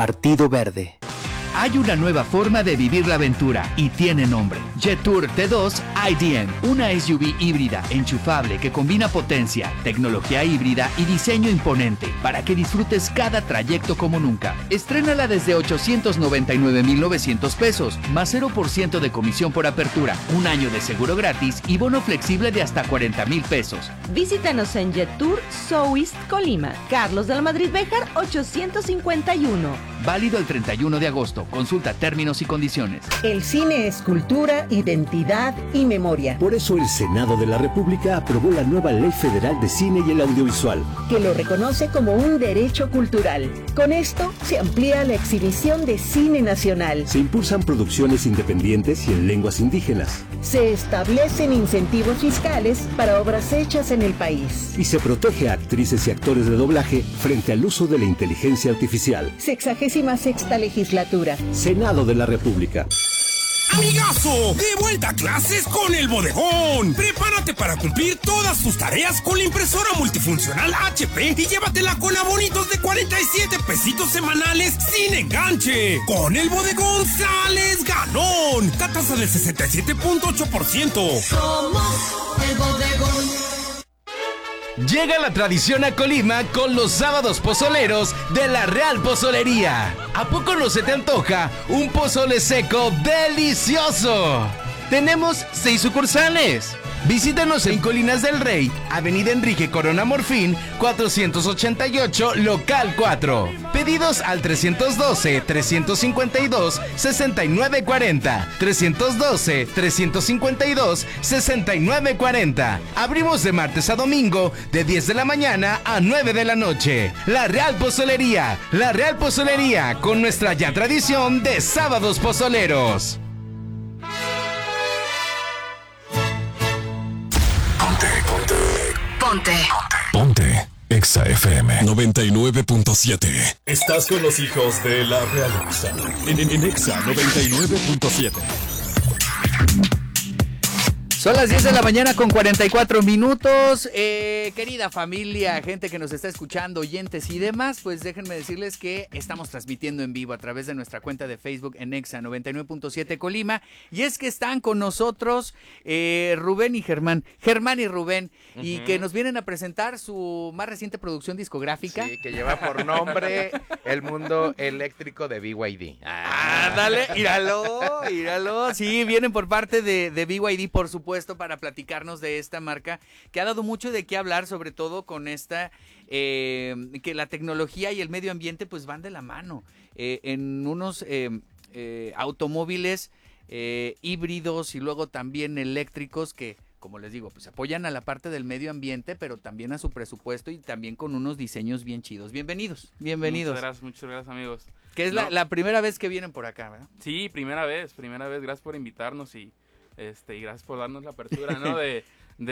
Partido Verde. Hay una nueva forma de vivir la aventura y tiene nombre. Jetour T2 IDM, una SUV híbrida enchufable que combina potencia, tecnología híbrida y diseño imponente para que disfrutes cada trayecto como nunca. Estrénala desde 899,900 pesos, más 0% de comisión por apertura, un año de seguro gratis y bono flexible de hasta 40,000 pesos. Visítanos en Jetour South Colima, Carlos de la Madrid Béjar 851. Válido el 31 de agosto. Consulta términos y condiciones. El cine es cultura, identidad y memoria. Por eso el Senado de la República aprobó la nueva Ley Federal de Cine y el Audiovisual, que lo reconoce como un derecho cultural. Con esto se amplía la exhibición de cine nacional. Se impulsan producciones independientes y en lenguas indígenas. Se establecen incentivos fiscales para obras hechas en el país. Y se protege a actrices y actores de doblaje frente al uso de la inteligencia artificial. 66ª legislatura. Senado de la República. ¡Amigazo! ¡De vuelta a clases con el Bodegón! Prepárate para cumplir todas tus tareas con la impresora multifuncional HP y llévatela con abonitos de 47 pesitos semanales sin enganche. Con el Bodegón sales ganón. Tasa del 67.8%. Somos el Bodegón. Llega la tradición a Colima con los sábados pozoleros de la Real Pozolería. ¿A poco no se te antoja un pozole seco delicioso? Tenemos 6 sucursales. Visítanos en Colinas del Rey, Avenida Enrique Corona Morfín, 488, local 4. Pedidos al 312-352-6940. 312-352-6940. Abrimos de martes a domingo, de 10 de la mañana a 9 de la noche. La Real Pozolería, con nuestra ya tradición de sábados pozoleros. Ponte Exa FM 99.7. Estás con los hijos de la realeza en Exa 99.7. Son las 10 de la mañana con 44 minutos. Querida familia, gente que nos está escuchando, oyentes y demás, pues déjenme decirles que estamos transmitiendo en vivo a través de nuestra cuenta de Facebook en Exa 99.7 Colima. Y es que están con nosotros Rubén y Germán y Rubén, y que nos vienen a presentar su más reciente producción discográfica. Sí, que lleva por nombre El Mundo Eléctrico de BYD. Dale, míralo. Sí, vienen por parte de BYD, por supuesto, para platicarnos de esta marca que ha dado mucho de qué hablar, sobre todo con esta, que la tecnología y el medio ambiente pues van de la mano en unos automóviles híbridos y luego también eléctricos que, como les digo, pues apoyan a la parte del medio ambiente, pero también a su presupuesto y también con unos diseños bien chidos. Bienvenidos. Muchas gracias, amigos. Que es la primera vez que vienen por acá, ¿verdad? Sí, primera vez. Gracias por invitarnos y gracias por darnos la apertura, ¿no? de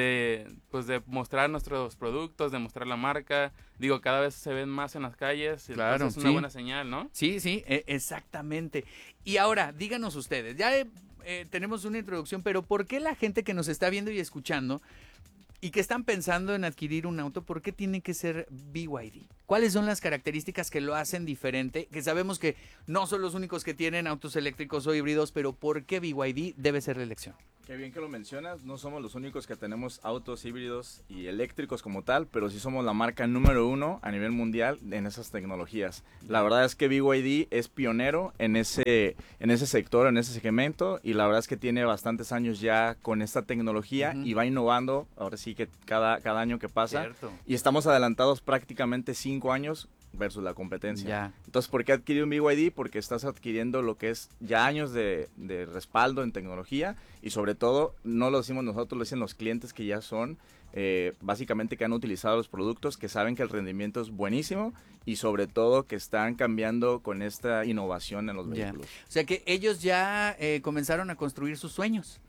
mostrar nuestros productos, de mostrar la marca. Digo, cada vez se ven más en las calles. Claro, es una buena señal, ¿no? Sí, exactamente. Y ahora, díganos ustedes, ya tenemos una introducción, pero ¿por qué la gente que nos está viendo y escuchando y que están pensando en adquirir un auto, por qué tiene que ser BYD? ¿Cuáles son las características que lo hacen diferente? Que sabemos que no son los únicos que tienen autos eléctricos o híbridos, pero ¿por qué BYD debe ser la elección? Qué bien que lo mencionas, no somos los únicos que tenemos autos híbridos y eléctricos como tal, pero sí somos la marca número 1 a nivel mundial en esas tecnologías. La verdad es que BYD es pionero en ese sector, en ese segmento, y la verdad es que tiene bastantes años ya con esta tecnología y va innovando, ahora sí que cada año que pasa. Cierto. Y estamos adelantados prácticamente 5 años versus la competencia. Ya. Entonces, ¿por qué adquirir un BYD? Porque estás adquiriendo lo que es ya años de respaldo en tecnología, y sobre todo, no lo decimos nosotros, lo dicen los clientes que ya son, básicamente que han utilizado los productos, que saben que el rendimiento es buenísimo y sobre todo que están cambiando con esta innovación en los vehículos. O sea que ellos ya comenzaron a construir sus sueños.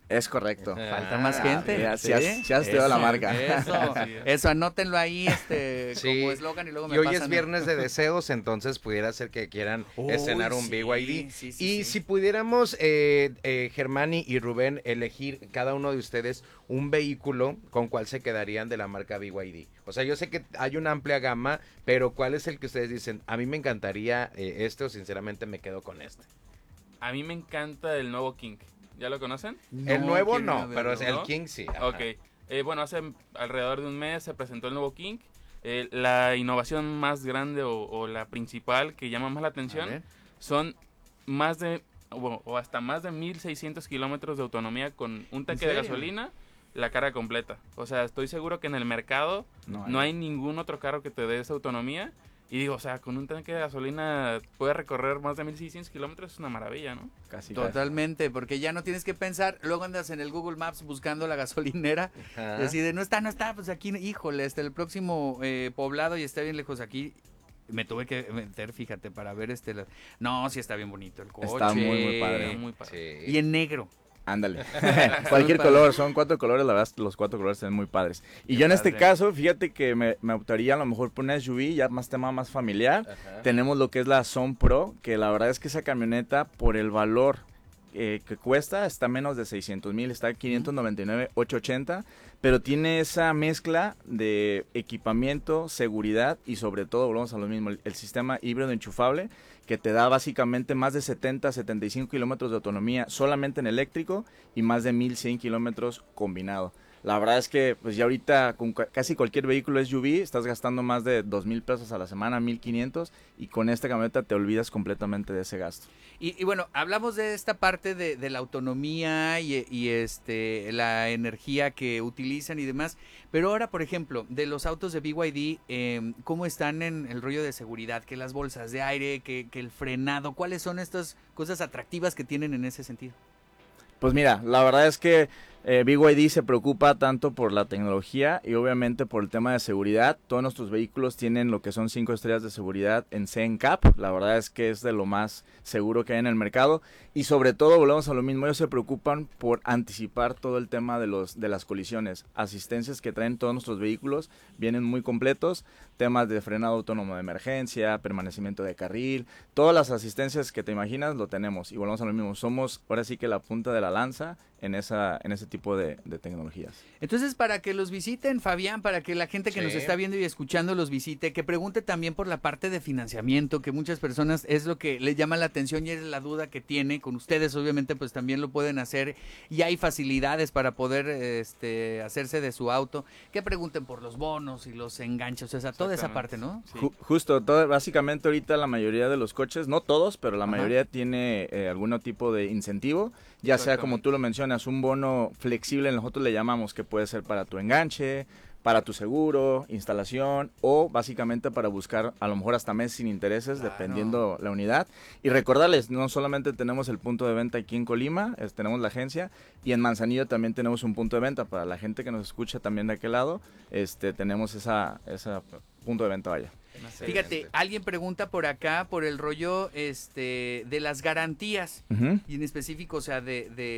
Es correcto. Falta más gente. Ya has estudiado la marca. Eso, anótenlo ahí como eslogan y luego me pasan. Y hoy es viernes de deseos, entonces pudiera ser que quieran estrenar un BYD. Y si pudiéramos, Germani y Rubén, elegir cada uno de ustedes un vehículo, ¿con cuál se quedarían de la marca BYD? O sea, yo sé que hay una amplia gama, pero ¿cuál es el que ustedes dicen? A mí me encantaría o sinceramente me quedo con este. A mí me encanta el nuevo King. ¿Ya lo conocen? No, el nuevo no, pero el King sí. Ajá. Ok. Bueno, hace alrededor de un mes se presentó el nuevo King. La innovación más grande o la principal que llama más la atención son más de, o hasta más de 1,600 kilómetros de autonomía con un tanque de gasolina, la carga completa. O sea, estoy seguro que en el mercado no hay ningún otro carro que te dé esa autonomía. Y digo, o sea, con un tanque de gasolina puedes recorrer más de 1,600 kilómetros, es una maravilla, ¿no? Casi. Totalmente, porque ya no tienes que pensar, luego andas en el Google Maps buscando la gasolinera, y así de, no está, pues aquí, híjole, el próximo poblado y está bien lejos aquí. Me tuve que meter, fíjate, para ver No, sí está bien bonito el coche. Está muy padre. Muy padre. Sí. Y en negro. Ándale. Cualquier color, son 4 colores, la verdad los 4 colores están muy padres. Y yo en este caso, fíjate que me optaría a lo mejor por una SUV, ya más tema más familiar. Ajá. Tenemos lo que es la Son Pro, que la verdad es que esa camioneta por el valor que cuesta está menos de 600,000, está 599,880, pero tiene esa mezcla de equipamiento, seguridad y sobre todo, volvemos a lo mismo, el sistema híbrido enchufable que te da básicamente más de 75 kilómetros de autonomía solamente en eléctrico y más de 1,100 kilómetros combinado. La verdad es que pues ya ahorita con casi cualquier vehículo SUV estás gastando más de 2,000 pesos a la semana, 1,500, y con esta camioneta te olvidas completamente de ese gasto. Y bueno, hablamos de esta parte de la autonomía y la energía que utilizan y demás, pero ahora, por ejemplo, de los autos de BYD, ¿cómo están en el rollo de seguridad? Que las bolsas de aire, que el frenado, ¿cuáles son estas cosas atractivas que tienen en ese sentido? Pues mira, la verdad es que BYD se preocupa tanto por la tecnología y obviamente por el tema de seguridad. Todos nuestros vehículos tienen lo que son 5 estrellas de seguridad en C-NCAP. La verdad es que es de lo más seguro que hay en el mercado. Y sobre todo, volvemos a lo mismo, ellos se preocupan por anticipar todo el tema de las colisiones. Asistencias que traen todos nuestros vehículos vienen muy completos. Temas de frenado autónomo de emergencia, permanecimiento de carril. Todas las asistencias que te imaginas lo tenemos. Y volvemos a lo mismo, somos ahora sí que la punta de la lanza en ese tipo de tecnologías. Entonces, para que los visiten, Fabián, para que la gente que nos está viendo y escuchando los visite, que pregunte también por la parte de financiamiento, que muchas personas es lo que les llama la atención y es la duda que tiene. Con ustedes, obviamente, pues también lo pueden hacer y hay facilidades para poder hacerse de su auto. Que pregunten por los bonos y los enganches, o sea, toda esa parte, ¿no? Sí. Justo, básicamente ahorita la mayoría de los coches, no todos, pero la mayoría tiene algún tipo de incentivo, ya sea como tú lo mencionas, un bono flexible, nosotros le llamamos, que puede ser para tu enganche, para tu seguro, instalación o básicamente para buscar a lo mejor hasta meses sin intereses, dependiendo la unidad. Y recordarles, no solamente tenemos el punto de venta aquí en Colima, tenemos la agencia, y en Manzanillo también tenemos un punto de venta. Para la gente que nos escucha también de aquel lado, tenemos esa punto de venta, vaya. Fíjate, alguien pregunta por acá por el rollo de las garantías, y en específico, o sea,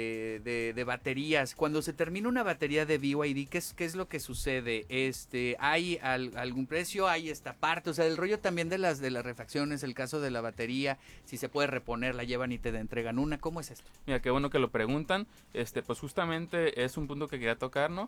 de baterías. Cuando se termina una batería de BYD, ¿qué es lo que sucede? ¿Hay algún precio? ¿Hay esta parte? O sea, el rollo también de las refacciones, el caso de la batería, si se puede reponer, la llevan y te entregan una. ¿Cómo es esto? Mira, qué bueno que lo preguntan. Pues justamente es un punto que quería tocar, ¿no?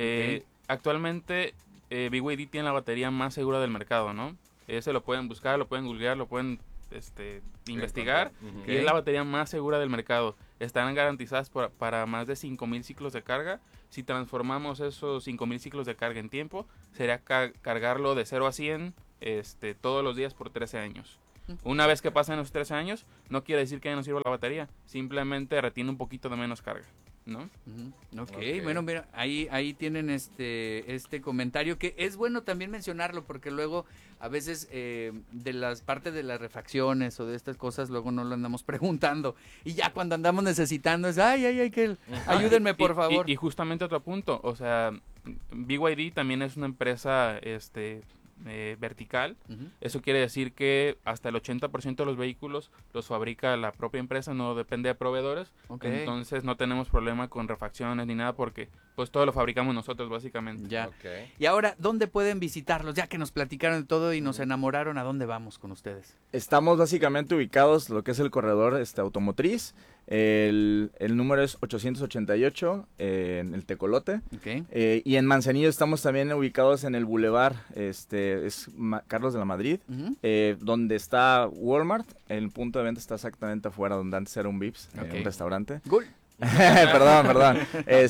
Actualmente BYD tiene la batería más segura del mercado, ¿no? Se lo pueden buscar, lo pueden googlear, lo pueden investigar, y es la batería más segura del mercado. Están garantizadas para más de 5,000 ciclos de carga. Si transformamos esos 5,000 ciclos de carga en tiempo, sería cargarlo de 0 a 100 todos los días por 13 años. Una vez que pasen los 13 años, no quiere decir que ya no sirva la batería, simplemente retiene un poquito de menos carga, ¿no? Okay. Bueno, mira, ahí tienen este comentario, que es bueno también mencionarlo, porque luego a veces de las partes de las refacciones o de estas cosas luego no lo andamos preguntando, y ya cuando andamos necesitando es que ayúdenme por favor. Y justamente otro punto, o sea, BYD también es una empresa vertical. Eso quiere decir que hasta el 80% de los vehículos los fabrica la propia empresa, no depende de proveedores. Entonces no tenemos problema con refacciones ni nada porque pues todo lo fabricamos nosotros básicamente. Ya. Y ahora, ¿dónde pueden visitarlos? Ya que nos platicaron de todo y nos enamoraron, ¿a dónde vamos con ustedes? Estamos básicamente ubicados lo que es el corredor automotriz. El número es 888 en el Tecolote. Y en Manzanillo estamos también ubicados en el Boulevard Carlos de la Madrid, donde está Walmart. El punto de venta está exactamente afuera donde antes era un Vips, un restaurante. Perdón.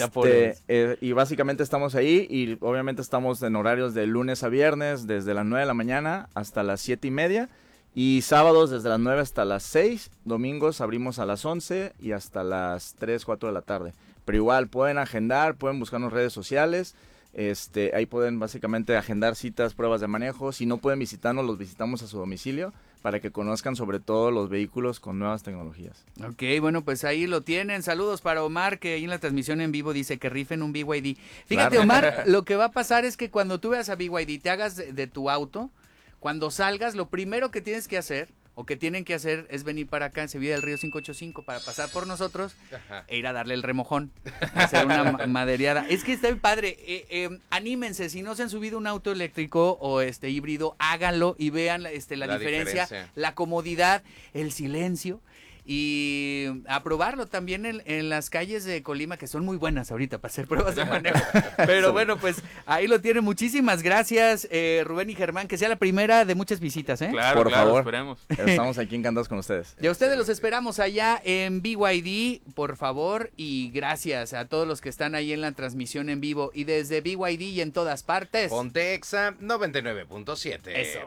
Y básicamente estamos ahí y obviamente estamos en horarios de lunes a viernes desde las 9 de la mañana hasta las 7:30. Y sábados desde las 9 hasta las 6, domingos abrimos a las 11 y hasta las 3, 4 de la tarde. Pero igual pueden agendar, pueden buscarnos redes sociales, ahí pueden básicamente agendar citas, pruebas de manejo. Si no pueden visitarnos, los visitamos a su domicilio para que conozcan sobre todo los vehículos con nuevas tecnologías. Ok, bueno, pues ahí lo tienen. Saludos para Omar, que ahí en la transmisión en vivo dice que rifen un BYD. Fíjate, claro. Omar, lo que va a pasar es que cuando tú veas a BYD, te hagas de tu auto. Cuando salgas, lo primero que tienes que hacer, o que tienen que hacer, es venir para acá en Sevilla del Río 585 para pasar por nosotros e ir a darle el remojón, hacer una maderiada. Es que está bien padre. Anímense, si no se han subido un auto eléctrico o híbrido, háganlo y vean la diferencia, la comodidad, el silencio. Y a probarlo también en las calles de Colima, que son muy buenas ahorita para hacer pruebas de manejo. Pero bueno, pues ahí lo tienen. Muchísimas gracias, Rubén y Germán. Que sea la primera de muchas visitas, ¿eh? Claro, por favor. Esperemos. Estamos aquí encantados con ustedes. Y a ustedes los esperamos allá en BYD, por favor. Y gracias a todos los que están ahí en la transmisión en vivo. Y desde BYD y en todas partes. Ponte Exa 99.7. Eso.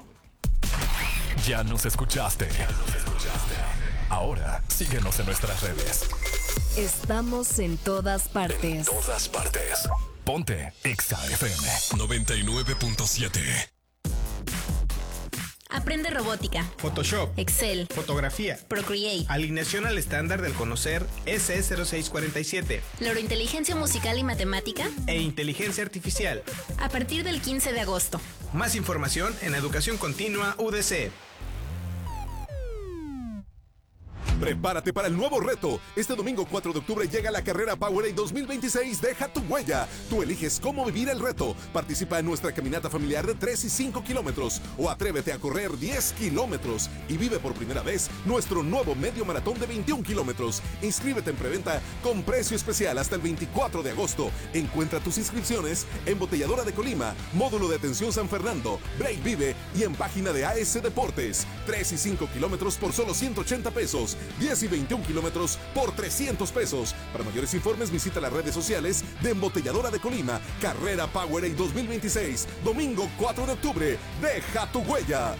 Ya nos escuchaste. Ahora, síguenos en nuestras redes. Estamos en todas partes. Ponte Exa FM 99.7. Aprende robótica, Photoshop, Excel, fotografía, Procreate, alineación al estándar del conocer SE0647, neurointeligencia musical y matemática e inteligencia artificial. A partir del 15 de agosto. Más información en Educación Continua UDC. Prepárate para el nuevo reto. Este domingo 4 de octubre llega la carrera Powerade 2026 Deja tu huella. Tú eliges cómo vivir el reto. Participa en nuestra caminata familiar de 3 y 5 kilómetros o atrévete a correr 10 kilómetros y vive por primera vez nuestro nuevo medio maratón de 21 kilómetros. Inscríbete en preventa con precio especial hasta el 24 de agosto. Encuentra tus inscripciones en Botelladora de Colima, Módulo de Atención San Fernando, Break Vive y en página de AS Deportes. 3 y 5 kilómetros por solo 180 pesos. 10 y 21 kilómetros por 300 pesos. Para mayores informes visita las redes sociales de Embotelladora de Colima. Carrera Powerade 2026. Domingo 4 de octubre. Deja tu huella.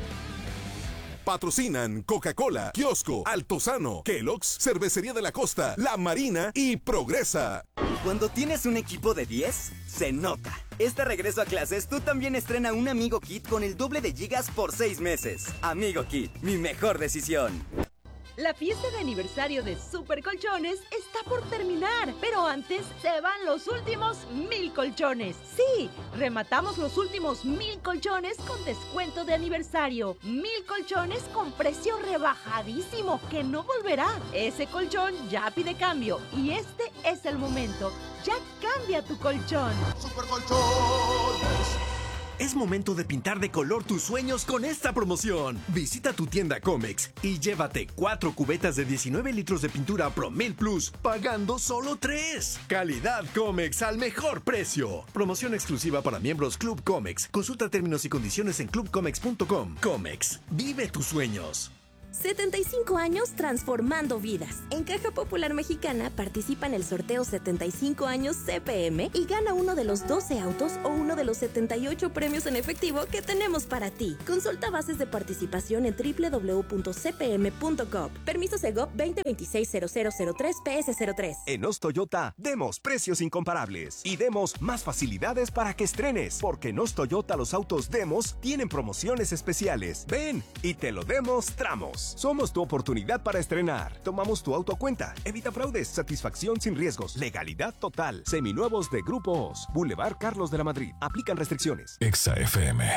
Patrocinan Coca-Cola, Kiosco, Altozano, Kellogg's, Cervecería de la Costa, La Marina y Progresa. Cuando tienes un equipo de 10, se nota. Este regreso a clases, tú también estrena un Amigo Kit con el doble de gigas por 6 meses. Amigo Kit, mi mejor decisión. La fiesta de aniversario de Super Colchones está por terminar, pero antes se van los últimos 1000 colchones. Sí, rematamos los últimos 1000 colchones con descuento de aniversario. 1000 colchones con precio rebajadísimo que no volverá. Ese colchón ya pide cambio y este es el momento. Ya cambia tu colchón. Super Colchones. Es momento de pintar de color tus sueños con esta promoción. Visita tu tienda Comex y llévate 4 cubetas de 19 litros de pintura Promel Plus, pagando solo 3. Calidad Comex al mejor precio. Promoción exclusiva para miembros Club Comex. Consulta términos y condiciones en clubcomex.com. Comex, vive tus sueños. 75 años transformando vidas. En Caja Popular Mexicana participa en el sorteo 75 años CPM y gana uno de los 12 autos o uno de los 78 premios en efectivo que tenemos para ti. Consulta bases de participación en www.cpm.com. Permiso Segov 2026-0003-PS03. En Os Toyota, demos precios incomparables y demos más facilidades para que estrenes, porque en Os Toyota los autos demos tienen promociones especiales. Ven y te lo demostramos. Somos tu oportunidad para estrenar. Tomamos tu auto a cuenta. Evita fraudes, satisfacción sin riesgos, legalidad total. Seminuevos de Grupo Os. Boulevard Carlos de la Madrid. Aplican restricciones. Exa FM.